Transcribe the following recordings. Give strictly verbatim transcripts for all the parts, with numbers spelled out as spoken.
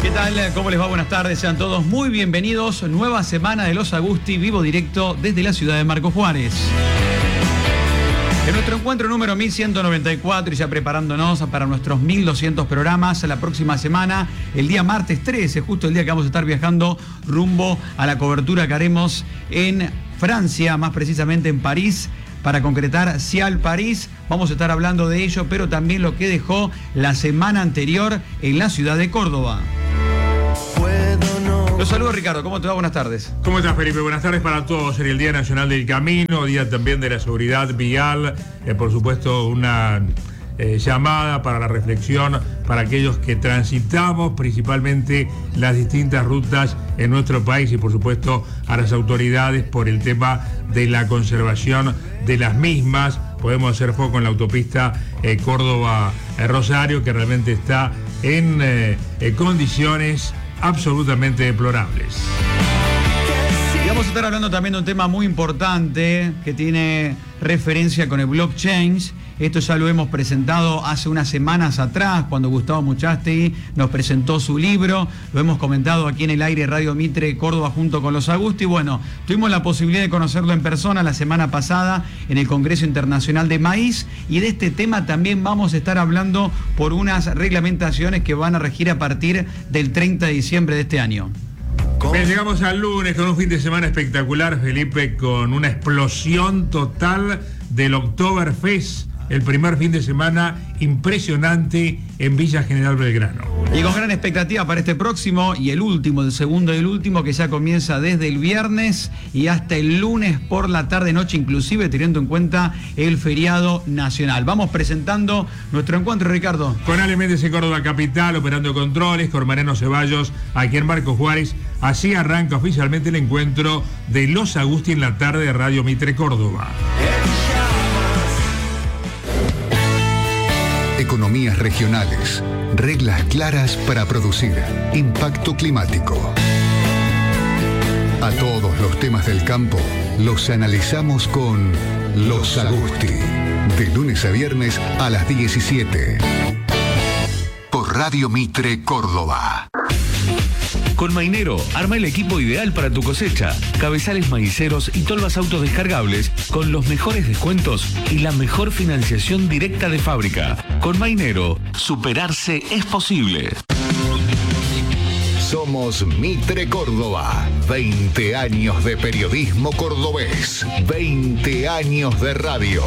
¿Qué tal? ¿Cómo les va? Buenas tardes, sean todos muy bienvenidos. Nueva semana de Los Agusti, vivo directo desde la ciudad de Marcos Juárez. En nuestro encuentro número mil ciento noventa y cuatro y ya preparándonos para nuestros mil doscientos programas la próxima semana, el día martes trece, justo el día que vamos a estar viajando rumbo a la cobertura que haremos en Francia, más precisamente en París, para concretar Cial París. Vamos a estar hablando de ello, pero también lo que dejó la semana anterior en la ciudad de Córdoba. Los saludo, Ricardo. ¿Cómo te va? Buenas tardes. ¿Cómo estás, Felipe? Buenas tardes para todos. En el Día Nacional del Camino, Día también de la Seguridad Vial, eh, por supuesto una eh, llamada para la reflexión para aquellos que transitamos principalmente las distintas rutas en nuestro país y por supuesto a las autoridades por el tema de la conservación de las mismas. Podemos hacer foco en la autopista eh, Córdoba-Rosario, que realmente está en eh, eh, condiciones absolutamente deplorables. Y vamos a estar hablando también de un tema muy importante que tiene referencia con el blockchain. Esto ya lo hemos presentado hace unas semanas atrás, cuando Gustavo Muchastegui nos presentó su libro. Lo hemos comentado aquí en el aire Radio Mitre Córdoba junto con Los Agusti. Bueno, tuvimos la posibilidad de conocerlo en persona la semana pasada en el Congreso Internacional de Maíz. Y de este tema también vamos a estar hablando por unas reglamentaciones que van a regir a partir del treinta de diciembre de este año. Bien, llegamos al lunes con un fin de semana espectacular, Felipe, con una explosión total del Oktoberfest. El primer fin de semana impresionante en Villa General Belgrano. Y con gran expectativa para este próximo y el último, el segundo y el último, que ya comienza desde el viernes y hasta el lunes por la tarde-noche, inclusive teniendo en cuenta el feriado nacional. Vamos presentando nuestro encuentro, Ricardo. Con Ale Méndez en Córdoba Capital, operando controles, con Mariano Ceballos aquí en Marcos Juárez. Así arranca oficialmente el encuentro de Los Agusti en la tarde de Radio Mitre Córdoba. Economías regionales, reglas claras para producir, impacto climático. A todos los temas del campo los analizamos con Los Agusti, de lunes a viernes a las diecisiete. Por Radio Mitre Córdoba. Con Mainero, arma el equipo ideal para tu cosecha. Cabezales maiceros y tolvas autodescargables con los mejores descuentos y la mejor financiación directa de fábrica. Con Mainero, superarse es posible. Somos Mitre Córdoba. veinte años de periodismo cordobés. veinte años de radio.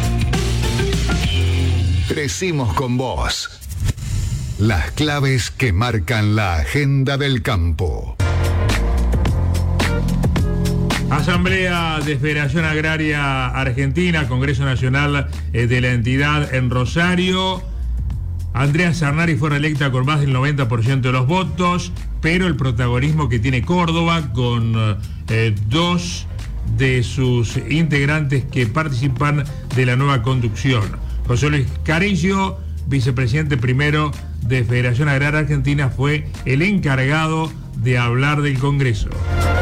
Crecimos con vos. Las claves que marcan la agenda del campo. Asamblea de Federación Agraria Argentina, Congreso Nacional eh, de la entidad en Rosario. Andrea Sarnari fue reelecta con más del noventa por ciento de los votos, pero el protagonismo que tiene Córdoba con eh, dos de sus integrantes que participan de la nueva conducción. José Luis Carillo, vicepresidente primero de Federación Agraria Argentina, fue el encargado de hablar del Congreso.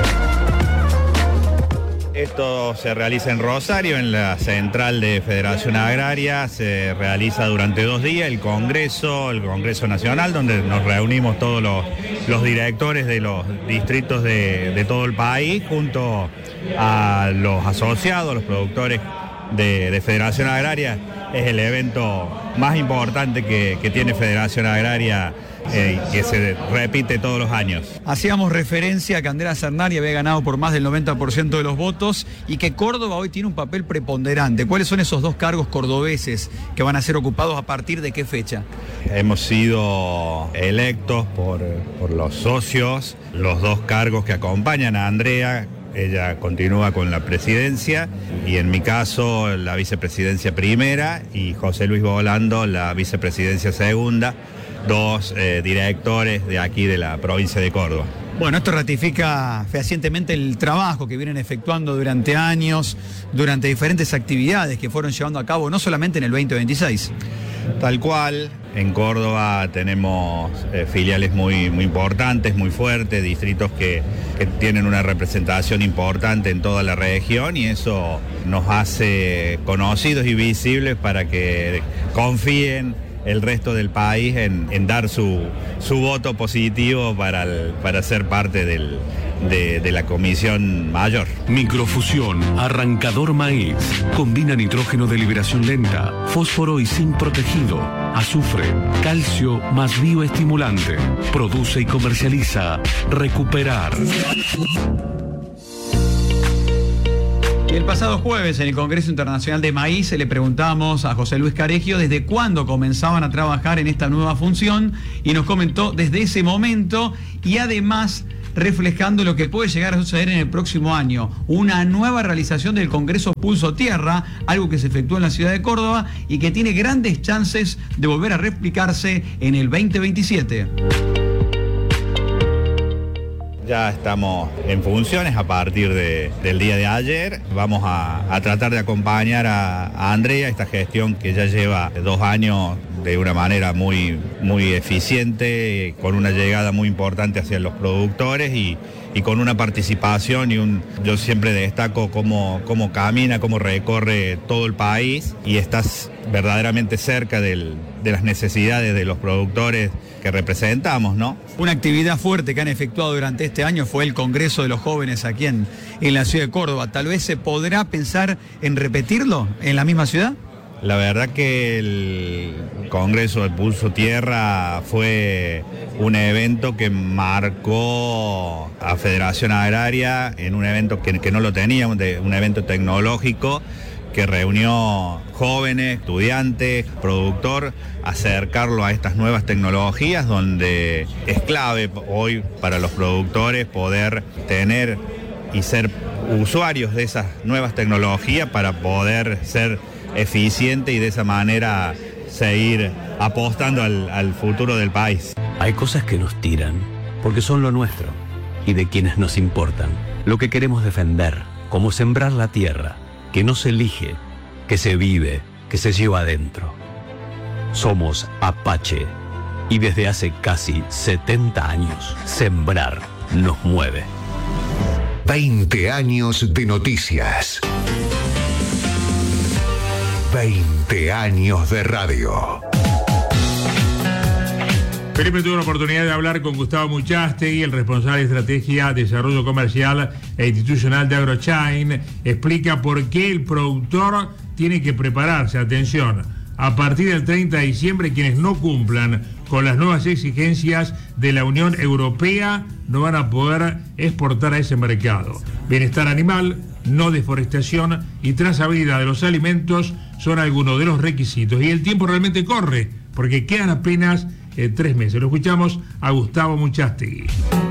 Esto se realiza en Rosario, en la central de Federación Agraria. Se realiza durante dos días el Congreso, el Congreso Nacional, donde nos reunimos todos los, los directores de los distritos de, de todo el país, junto a los asociados, los productores de, de Federación Agraria. Es el evento más importante que, que tiene Federación Agraria, eh, que se repite todos los años. Hacíamos referencia a que Andrea Sarnari había ganado por más del noventa por ciento de los votos y que Córdoba hoy tiene un papel preponderante. ¿Cuáles son esos dos cargos cordobeses que van a ser ocupados a partir de qué fecha? Hemos sido electos por, por los socios, los dos cargos que acompañan a Andrea. Ella continúa con la presidencia y en mi caso la vicepresidencia primera y José Luis Volando la vicepresidencia segunda, dos eh, directores de aquí de la provincia de Córdoba. Bueno, esto ratifica fehacientemente el trabajo que vienen efectuando durante años, durante diferentes actividades que fueron llevando a cabo, no solamente en el veinte veintiséis. Tal cual, en Córdoba tenemos eh, filiales muy, muy importantes, muy fuertes, distritos que, que tienen una representación importante en toda la región y eso nos hace conocidos y visibles para que confíen el resto del país en, en dar su, su voto positivo para, el, para ser parte del, de, de la comisión mayor. Microfusión, arrancador maíz. Combina nitrógeno de liberación lenta, fósforo y zinc protegido, azufre, calcio más bioestimulante. Produce y comercializa Recuperar. Y el pasado jueves en el Congreso Internacional de Maíz le preguntamos a José Luis Caregio desde cuándo comenzaban a trabajar en esta nueva función y nos comentó desde ese momento y además reflejando lo que puede llegar a suceder en el próximo año, una nueva realización del Congreso Pulso Tierra, algo que se efectuó en la ciudad de Córdoba y que tiene grandes chances de volver a replicarse en el veinte veintisiete. Ya estamos en funciones a partir de, del día de ayer. Vamos a, a tratar de acompañar a, a Andrea, esta gestión que ya lleva dos años de una manera muy, muy eficiente, con una llegada muy importante hacia los productores y, y con una participación y un, yo siempre destaco cómo, cómo camina, cómo recorre todo el país y estás verdaderamente cerca del, de las necesidades de los productores que representamos, ¿no? Una actividad fuerte que han efectuado durante este año fue el Congreso de los Jóvenes aquí en, en la ciudad de Córdoba. ¿Tal vez se podrá pensar en repetirlo en la misma ciudad? La verdad que el Congreso de Pulso Tierra fue un evento que marcó a Federación Agraria en un evento que, que no lo teníamos, de, un evento tecnológico que reunió jóvenes, estudiantes, productor, acercarlo a estas nuevas tecnologías donde es clave hoy para los productores poder tener y ser usuarios de esas nuevas tecnologías para poder ser eficiente y de esa manera seguir apostando al, al futuro del país. Hay cosas que nos tiran porque son lo nuestro y de quienes nos importan. Lo que queremos defender, como sembrar la tierra, que no se elige, que se vive, que se lleva adentro. Somos Apache y desde hace casi setenta años, sembrar nos mueve. veinte años de noticias. veinte años de radio. Felipe tuvo la oportunidad de hablar con Gustavo Muchastegui, el responsable de Estrategia, Desarrollo Comercial e Institucional de Agrochain. Explica por qué el productor tiene que prepararse. Atención, a partir del treinta de diciembre, quienes no cumplan con las nuevas exigencias de la Unión Europea no van a poder exportar a ese mercado. Bienestar animal, no deforestación y trazabilidad de los alimentos son algunos de los requisitos. Y el tiempo realmente corre, porque quedan apenas eh, tres meses. Lo escuchamos a Gustavo Muchastegui.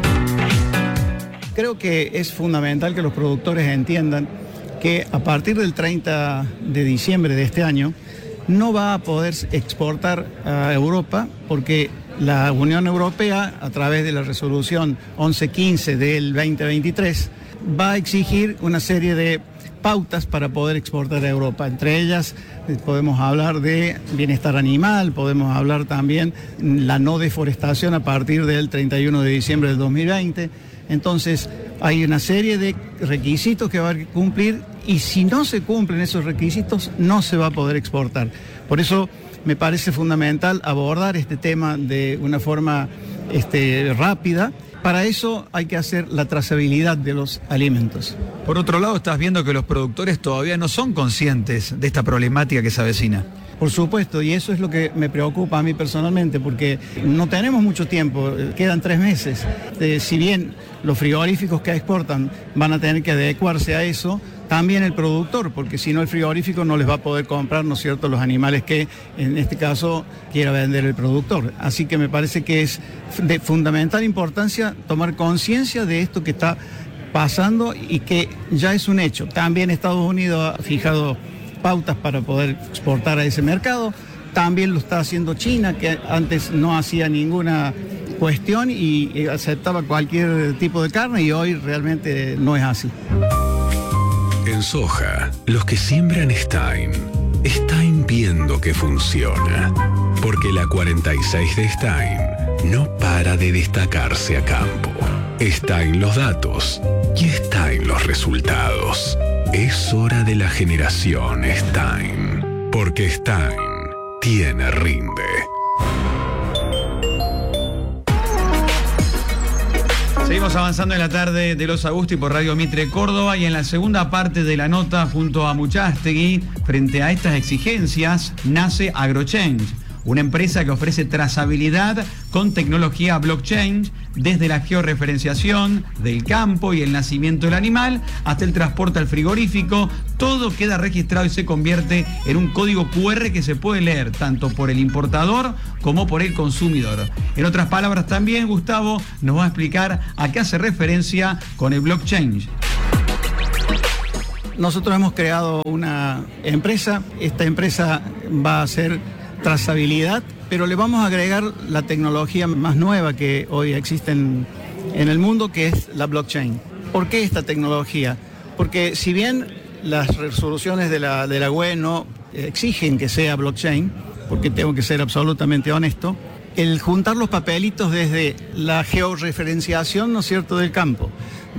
Creo que es fundamental que los productores entiendan que a partir del treinta de diciembre de este año no va a poder exportar a Europa porque la Unión Europea, a través de la resolución once quince del veinte veintitrés, va a exigir una serie de pautas para poder exportar a Europa. Entre ellas eh, podemos hablar de bienestar animal, podemos hablar también la no deforestación a partir del treinta y uno de diciembre del dos mil veinte. Entonces hay una serie de requisitos que va a haber que cumplir y si no se cumplen esos requisitos no se va a poder exportar. Por eso me parece fundamental abordar este tema de una forma este, rápida. Para eso hay que hacer la trazabilidad de los alimentos. Por otro lado, estás viendo que los productores todavía no son conscientes de esta problemática que se avecina. Por supuesto, y eso es lo que me preocupa a mí personalmente, porque no tenemos mucho tiempo, quedan tres meses. Eh, si bien los frigoríficos que exportan van a tener que adecuarse a eso, también el productor, porque si no el frigorífico no les va a poder comprar, ¿no es cierto?, los animales que en este caso quiera vender el productor. Así que me parece que es de fundamental importancia tomar conciencia de esto que está pasando y que ya es un hecho. También Estados Unidos ha fijado pautas para poder exportar a ese mercado. También lo está haciendo China, que antes no hacía ninguna cuestión y aceptaba cualquier tipo de carne y hoy realmente no es así. En soja, los que siembran Stein, Stein viendo que funciona. Porque la cuarenta y seis de Stein no para de destacarse a campo. Está en los datos y está en los resultados. Es hora de la generación Stein. Porque Stein tiene rinde. Seguimos avanzando en la tarde de Los Agusti por Radio Mitre Córdoba y en la segunda parte de la nota junto a Muchastegui, frente a estas exigencias, nace AgroChange, una empresa que ofrece trazabilidad con tecnología blockchain desde la georreferenciación del campo y el nacimiento del animal hasta el transporte al frigorífico. Todo queda registrado y se convierte en un código cu erre que se puede leer tanto por el importador como por el consumidor. En otras palabras también, Gustavo nos va a explicar a qué hace referencia con el blockchain. Nosotros hemos creado una empresa. Esta empresa va a hacer trazabilidad, pero le vamos a agregar la tecnología más nueva que hoy existe en, en el mundo, que es la blockchain. ¿Por qué esta tecnología? Porque si bien las resoluciones de la, de la U E no exigen que sea blockchain, porque tengo que ser absolutamente honesto, el juntar los papelitos desde la georreferenciación, ¿no es cierto?, del campo,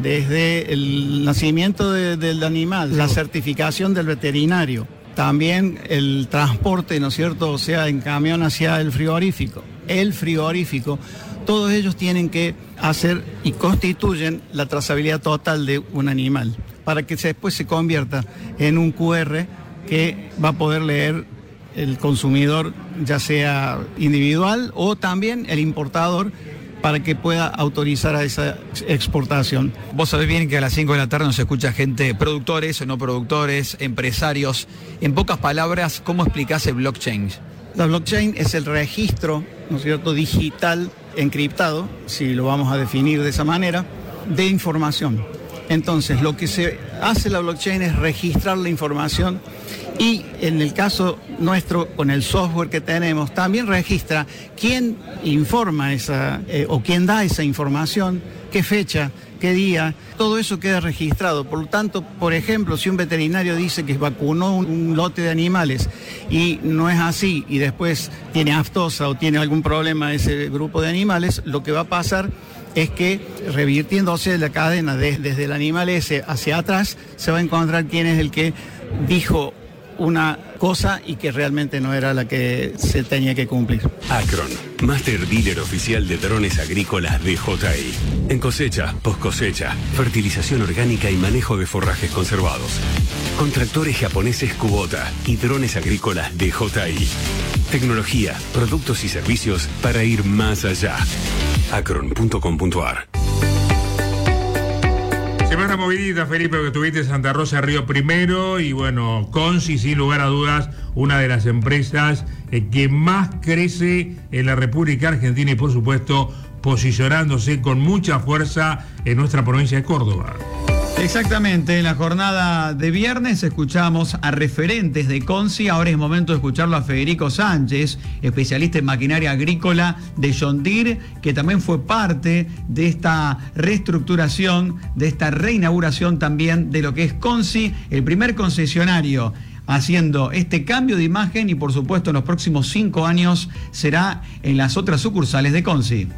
desde el nacimiento de, del animal, la certificación del veterinario, también el transporte, ¿no es cierto?, o sea, en camión hacia el frigorífico, el frigorífico, todos ellos tienen que hacer y constituyen la trazabilidad total de un animal, para que después se convierta en un cu erre que va a poder leer el consumidor, ya sea individual o también el importador, para que pueda autorizar a esa exportación. Vos sabés bien que a las cinco de la tarde nos escucha gente, productores o no productores, empresarios. En pocas palabras, ¿cómo explicás el blockchain? La blockchain es el registro, ¿no es cierto?, digital encriptado, si lo vamos a definir de esa manera, de información. Entonces, lo que se hace la blockchain es registrar la información y en el caso nuestro, con el software que tenemos, también registra quién informa esa, eh, o quién da esa información, qué fecha, qué día, todo eso queda registrado. Por lo tanto, por ejemplo, si un veterinario dice que vacunó un, un lote de animales y no es así, y después tiene aftosa o tiene algún problema ese grupo de animales, lo que va a pasar es que, revirtiéndose la cadena de, desde el animal ese hacia atrás, se va a encontrar quién es el que dijo una cosa y que realmente no era la que se tenía que cumplir. Acron, Master Dealer Oficial de Drones Agrícolas D J I. En cosecha, post cosecha, fertilización orgánica y manejo de forrajes conservados. Con tractores japoneses Kubota y drones agrícolas D J I. Tecnología, productos y servicios para ir más allá. acron punto com punto ar. Semana movidita, Felipe, que tuviste Santa Rosa Río Primero y bueno, Consi, sin lugar a dudas, una de las empresas eh, que más crece en la República Argentina y por supuesto posicionándose con mucha fuerza en nuestra provincia de Córdoba. Exactamente, en la jornada de viernes escuchamos a referentes de Consi. Ahora es momento de escucharlo a Federico Sánchez, especialista en maquinaria agrícola de John Deere, que también fue parte de esta reestructuración, de esta reinauguración también de lo que es Consi, el primer concesionario haciendo este cambio de imagen y por supuesto en los próximos cinco años será en las otras sucursales de Consi.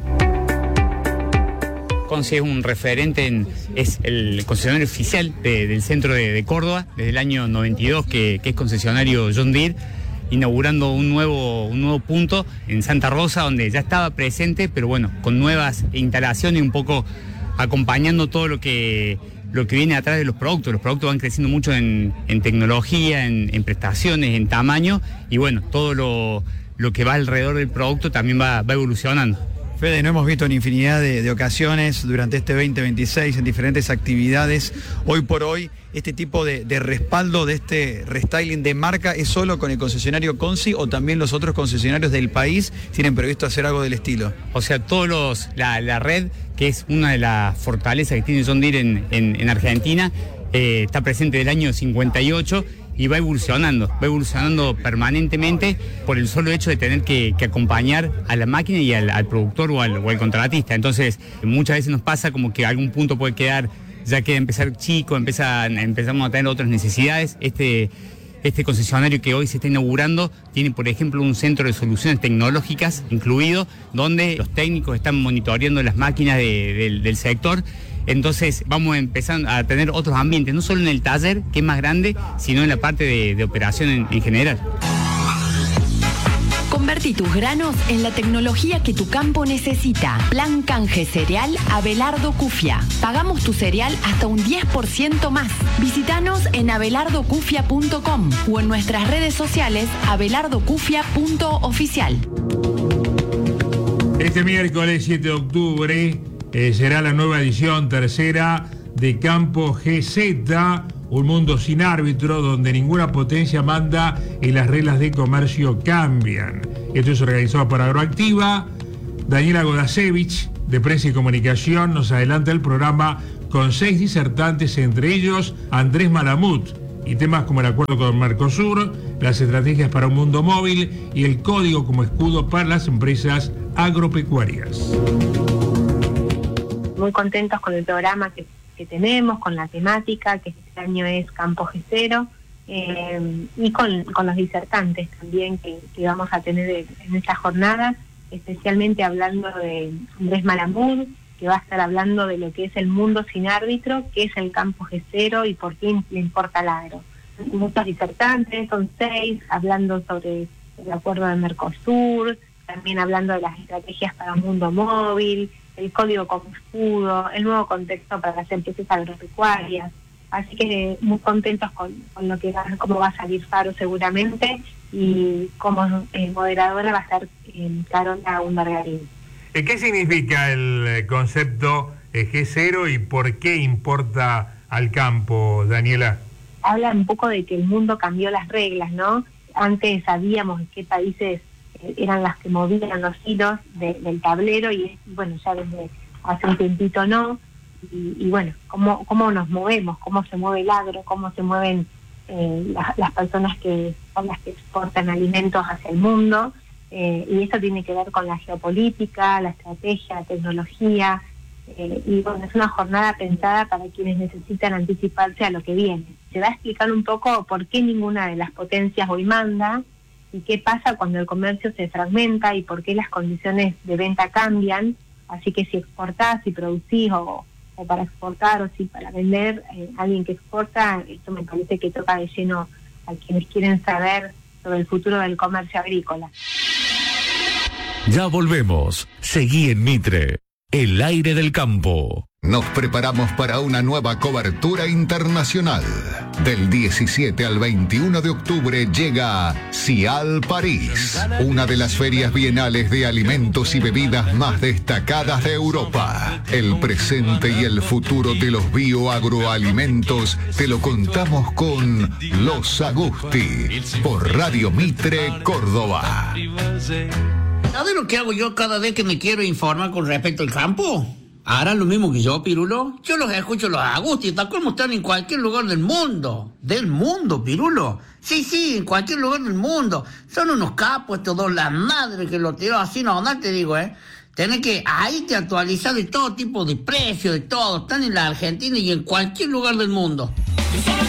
Consi es un referente, en, es el concesionario oficial de, del centro de, de Córdoba, desde el año noventa y dos que, que es concesionario John Deere, inaugurando un nuevo, un nuevo punto en Santa Rosa, donde ya estaba presente, pero bueno, con nuevas instalaciones y un poco acompañando todo lo que, lo que viene atrás de los productos. Los productos van creciendo mucho en, en tecnología, en, en prestaciones, en tamaño, y bueno, todo lo, lo que va alrededor del producto también va, va evolucionando. Fede, no hemos visto en infinidad de, de ocasiones durante este veinte veintiséis en diferentes actividades. Hoy por hoy, este tipo de, de respaldo, de este restyling de marca, ¿es solo con el concesionario Consi o también los otros concesionarios del país tienen previsto hacer algo del estilo? O sea, todos los, la, la red, que es una de las fortalezas que tiene John Deere en, en, en Argentina, eh, está presente desde el año cincuenta y ocho y va evolucionando, va evolucionando permanentemente por el solo hecho de tener que, que acompañar a la máquina y al, al productor o al, o al contratista. Entonces, muchas veces nos pasa como que algún punto puede quedar, ya que empezar chico, empieza, empezamos a tener otras necesidades. Este, este concesionario que hoy se está inaugurando tiene, por ejemplo, un centro de soluciones tecnológicas incluido, donde los técnicos están monitoreando las máquinas de, de, del sector. Entonces vamos empezando a tener otros ambientes, no solo en el taller, que es más grande, sino en la parte de, de operación en, en general. Convertí tus granos en la tecnología que tu campo necesita. Plan canje cereal Abelardo Cufia. Pagamos tu cereal hasta un diez por ciento más. Visítanos en abelardo cufia punto com o en nuestras redes sociales abelardo cufia punto oficial. Este miércoles siete de octubre eh, será la nueva edición tercera de Campo G Z, un mundo sin árbitro donde ninguna potencia manda y las reglas de comercio cambian. Esto es organizado por Agroactiva. Daniela Godasevich, de Prensa y Comunicación, nos adelanta el programa con seis disertantes, entre ellos Andrés Malamud, y temas como el acuerdo con Mercosur, las estrategias para un mundo móvil y el código como escudo para las empresas agropecuarias. Muy contentos con el programa que, que tenemos, con la temática, que este año es Campo G cero, eh, y con, con los disertantes también que, que vamos a tener en, en esta jornada, especialmente hablando de Andrés Malamud, que va a estar hablando de lo que es el mundo sin árbitro, qué es el Campo G cero y por qué le importa el agro. Muchos disertantes, son seis, hablando sobre el acuerdo de Mercosur, también hablando de las estrategias para un mundo móvil, el código como escudo, el nuevo contexto para las empresas agropecuarias. Así que muy contentos con, con lo que va, cómo va a salir Faro seguramente, y como eh, moderadora va a estar eh, Carola Undargarín. ¿Qué significa el concepto G cero y por qué importa al campo, Daniela? Habla un poco de que el mundo cambió las reglas, ¿no? Antes sabíamos qué países eran las que movían los hilos de, del tablero y, bueno, ya desde hace un tiempito no. Y, y bueno, cómo, cómo nos movemos, cómo se mueve el agro, cómo se mueven eh, las, las personas que son las que exportan alimentos hacia el mundo. Eh, y eso tiene que ver con la geopolítica, la estrategia, la tecnología, eh, y bueno, es una jornada pensada para quienes necesitan anticiparse a lo que viene. Se va a explicar un poco por qué ninguna de las potencias hoy manda y qué pasa cuando el comercio se fragmenta y por qué las condiciones de venta cambian. Así que si exportás, si producís o, o para exportar o si para vender, eh, alguien que exporta, esto me parece que toca de lleno a quienes quieren saber sobre el futuro del comercio agrícola. Ya volvemos. Seguí en Mitre, el aire del campo. Nos preparamos para una nueva cobertura internacional. Del diecisiete al veintiuno de octubre llega Cial París, una de las ferias bienales de alimentos y bebidas más destacadas de Europa. El presente y el futuro de los bioagroalimentos te lo contamos con Los Agusti, por Radio Mitre, Córdoba. ¿Sabes lo que hago yo cada vez que me quiero informar con respecto al campo? ¿Harán lo mismo que yo, Pirulo? Yo los escucho los Agusti, tal como están en cualquier lugar del mundo. ¿Del mundo, Pirulo? Sí, sí, en cualquier lugar del mundo. Son unos capos estos dos, la madre que lo tiró así, no, no te digo, ¿eh? Tenés que ahí te actualizar de todo tipo de precios, de todo. Están en la Argentina y en cualquier lugar del mundo.